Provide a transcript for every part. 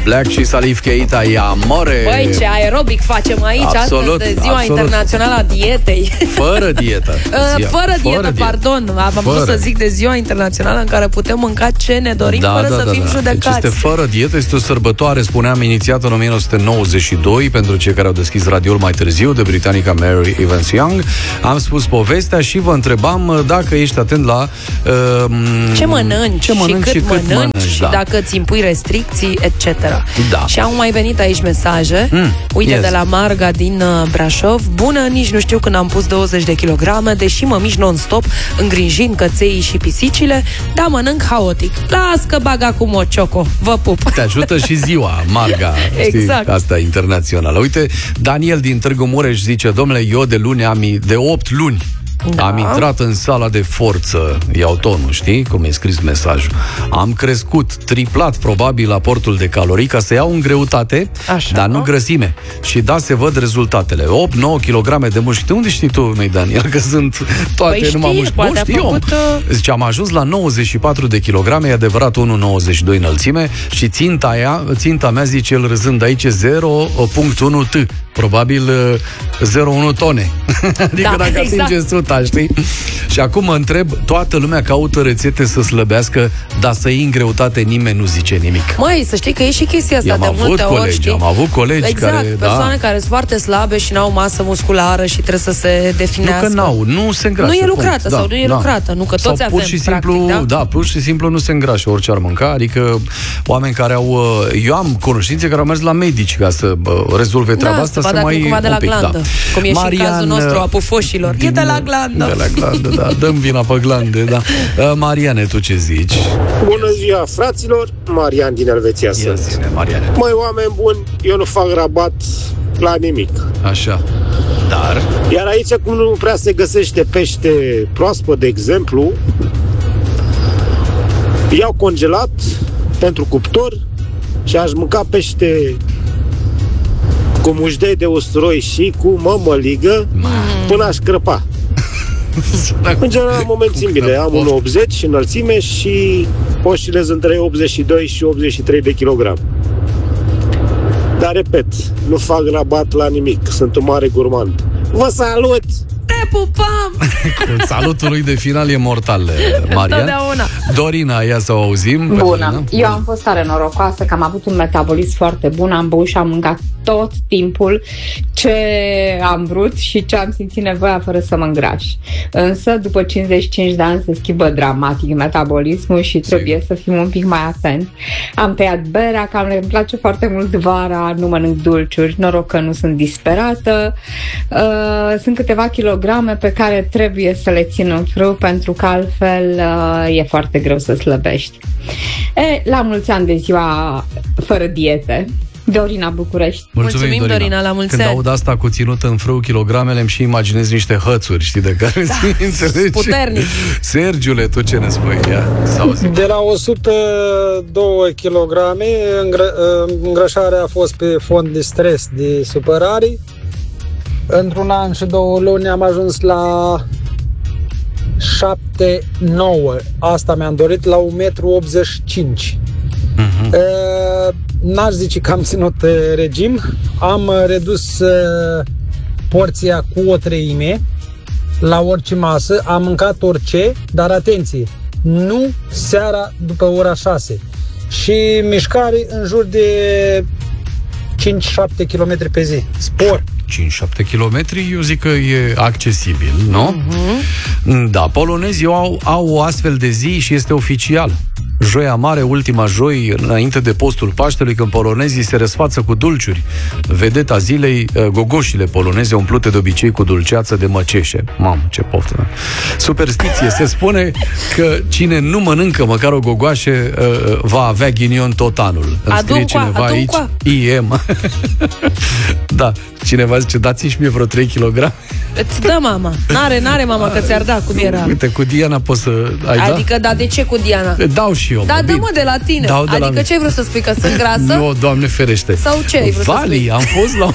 Black și Salif Keita, Amore. Băi, ce aerobic facem aici. Absolut, astăzi de Ziua Internațională a Dietei. Fără dietă. Fără dietă, pardon. Am vrut să zic de Ziua Internațională în care putem mânca ce ne dorim, fără să fim judecați. Deci este fără dietă, este o sărbătoare, spuneam, inițiată în 1992, pentru cei care au deschis radioul mai târziu, de britanica Mary Evans Young. Am spus povestea și vă întrebam dacă ești atent la ce mănânci și cât mănânci și dacă ți impui restricții, etc. Da. Și au mai venit aici mesaje. Uite, de la Marga din Brașov. Bună, nici nu știu când am pus 20 de kilograme, deși mă mișc non-stop, îngrijind căței și pisicile, dar mănânc haotic. Las că bag acum o cioco. Vă pup. Te ajută și ziua, Marga. Exact. Știi? Asta e internațională. Uite, Daniel din Târgu Mureș zice: domnule, eu de 8 luni am intrat în sala de forță, iau tonul, știi cum e scris mesajul. Am crescut, triplat probabil aportul de calorii ca să iau în greutate, dar nu grăsime. Și da, se văd rezultatele. 8-9 kg de mușchi. De unde știi tu, măi, Daniel, că sunt toate numai mușchi? Nu știu. Zice, am ajuns la 94 de kilograme, e adevărat 1,92 înălțime și ținta mea, zice el râzând aici, 0,1 T. Probabil 0,1 tone. Adică dacă atinge 100, știi? Și acum mă întreb, toată lumea caută rețete să slăbească, dar să iei în greutate nimeni nu zice nimic. Măi, să știi că e și chestia asta de multe ori, știi? Am avut colegi care... persoane care sunt foarte slabe și n-au masă musculară și trebuie să se definească. Nu că n-au, nu se îngrașă. Nu e lucrată sau nu e lucrată, nu că toți avem, practic, pur și simplu nu se îngrașă orice ar mânca, adică oameni care au... Eu am cunoștințe care au mers la medici ca să rezolve treaba asta, să mai cumva de la glandă. Cum e Marian, și în cazul nostru a pufoșilor. E de la glandă. De la glandă, da. Dăm vina pe glande, da. Mariane, tu ce zici? Bună ziua, fraților. Marian din Elveția sunt. Mariane. Măi, oameni buni, eu nu fac rabat la nimic. Așa. Dar? Iar aici, cum nu prea se găsește pește proaspăt, de exemplu, iau congelat pentru cuptor și aș mânca pește cu mușdei de usturoi și cu mămăligă până aș crăpa. În general mă mențin bine. Am 1,80 înălțime și oscilez între 82 și 83 de kilograme. Dar repet, nu fac rabat la nimic. Sunt un mare gurmand. Vă salut! Te pupăm! Salutul lui de final e mortal, Marian. Dorina, ia să o auzim. Bună! Eu am fost tare norocoasă că am avut un metabolism foarte bun, am băut și am mâncat tot timpul ce am vrut și ce am simțit nevoia fără să mă îngraș. Însă, după 55 de ani se schimbă dramatic metabolismul și trebuie să fim un pic mai atenți. Am tăiat berea, că îmi place foarte mult vara, nu mănânc dulciuri, noroc că nu sunt disperată. Sunt câteva kilograme pe care trebuie să le țin în frâu, pentru că altfel e foarte greu să slăbești. La mulți ani de ziua fără diete. Dorina, București. Mulțumim, Dorina, la mulți ani. Când aud asta cu ținut în frâu kilogramele, îmi și imaginez niște hățuri, știi, de care înțelegi. Puternic. Sergiule, tu ce ne spui? De la 102 kg, îngrășarea a fost pe fond de stres, de supărare. Într-un an și 2 luni am ajuns la 7-9. Asta mi-am dorit, la 1,85 m. N-aș zice că am ținut regim. Am redus porția cu 1/3 la orice masă. Am mâncat orice, dar atenție, nu seara după ora 6. Și mișcare în jur de 5-7 km pe zi. Spor. 5-7 km, eu zic că e accesibil, nu? Da, polonezii au o astfel de zi și este oficial. Joia Mare, ultima joi, înainte de postul Paștelui, când polonezii se răsfață cu dulciuri. Vedeta zilei, gogoșile poloneze umplute de obicei cu dulceață de măceșe. Mamă, ce poftă! Superstiție. Se spune că cine nu mănâncă măcar o gogoașe va avea ghinion tot anul. Îmi scrie cineva aici. IM. Da. Cineva zice, dați-mi și mie vreo 3 kg. Îți dă mama. N-are mama, că ți-ar da, cum era. Uite, cu Diana poți să ai Adică, da, de ce cu Diana? Dau și eu. Da, dă-mă de la tine. Adică ce ai vrut să spui, că sunt grasă? Nu, Doamne ferește. Sau ce ai vrut să spui? Am fost la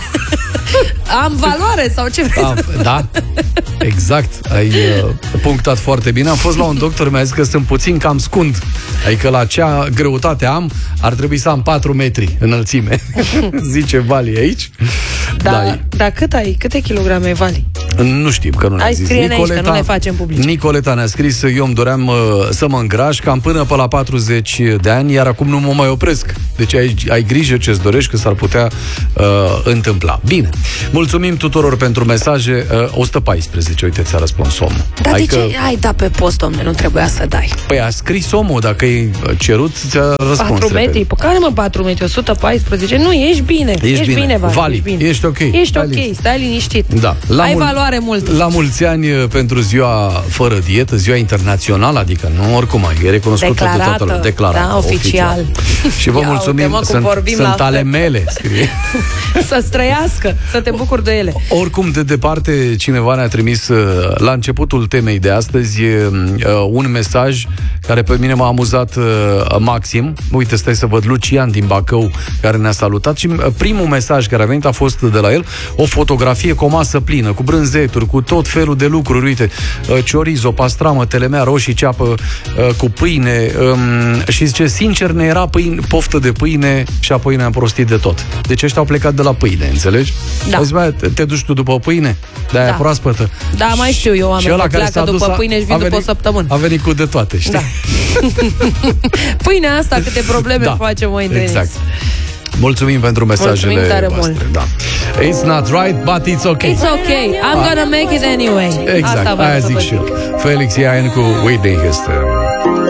Am valoare sau ce vrei? Da, exact. Ai punctat foarte bine. Am fost la un doctor, mi-a zis că sunt puțin cam scund. Adică la cea greutate am, ar trebui să am 4 metri înălțime. Zice Vali aici. Dar câte kilograme ai, Vali? Nu știm, că nu ne-a zis. Scrie aici, că nu le facem publice. Nicoleta ne-a scris, eu îmi doream să mă îngraș cam până pe la 40 de ani, iar acum nu mă mai opresc. Deci ai grijă ce-ți dorești, că s-ar putea întâmpla. Bine. Mulțumim tuturor pentru mesaje. 114, uite, ți-a răspuns omul. Dar de ce ai dat pe post, domne? Nu trebuia să dai. Păi a scris omul, dacă ai cerut, ți-a răspuns. 4 metri? Pe care, mă, 4 metri? 114? Nu, ești bine. Ești bine, Vali. Ești bine. Ești ok. Ești ok, stai liniștit. Da. Ai valoare mult. La mulți ani pentru ziua fără dietă, ziua internațională, adică nu oricum, e recunoscută de toată lumea. Declarată. Da, oficial. Și vă mulțumim, sunt ale mele, scrie. Să străiască, să te bucuri de ele. Oricum, de departe, cineva ne-a trimis la începutul temei de astăzi un mesaj care pe mine m-a amuzat maxim. Uite, stai să văd, Lucian din Bacău, care ne-a salutat și primul mesaj care a venit a fost de la el, o fotografie cu o masă plină, cu brânzeturi, cu tot felul de lucruri, uite, chorizo, pastramă, telemea, roșii, ceapă, cu pâine, și zice, sincer, ne era poftă de pâine și apoi ne-am prostit de tot. Deci ăștia au plecat de la pâine, înțelegi? Da. Zice, bă, te duci tu după pâine? De-aia proaspătă. Da, mai știu eu, oameni care pleacă după pâine și vin după o săptămână. A venit cu de toate, știi? Da. Pâinea asta, câte probleme face, măi, Denis. Exact. Mulțumim pentru mesajele voastre. Da. It's not right, but it's okay. It's okay. I'm gonna make it anyway. Exact, aia zic și eu. Felix Iain cu Whitney Houston.